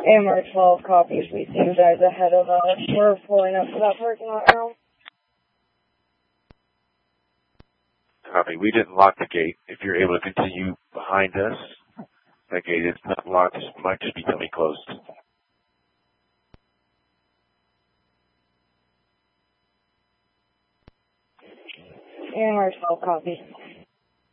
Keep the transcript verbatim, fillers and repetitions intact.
M R twelve copies. We see you guys ahead of us. We're pulling up to that parking lot now. Copy. We didn't lock the gate. If you're able to continue behind us, that gate is not locked. It might just be coming closed. M R twelve copy.